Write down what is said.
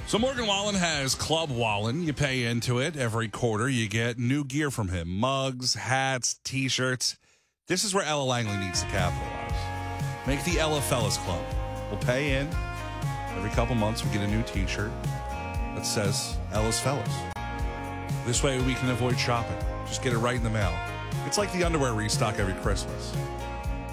So Morgan Wallen has Club Wallen. You pay into it every quarter. You get new gear from him. Mugs, hats, T-shirts. This is where Ella Langley needs to capitalize. Make the Ella Fellas Club. We'll pay in. Every couple months we get a new T-shirt that says Ella's Fellas. This way we can avoid shopping. Just get it right in the mail. It's like the underwear restock every Christmas.